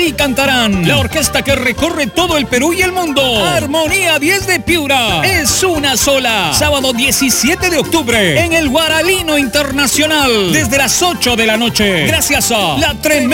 y cantarán la orquesta que recorre todo el Perú y el mundo. Armonía 10 de Piura. Es una sola. Sábado 17 de octubre en el Guaralino Internacional desde las 8 de la noche. Gracias a la tremenda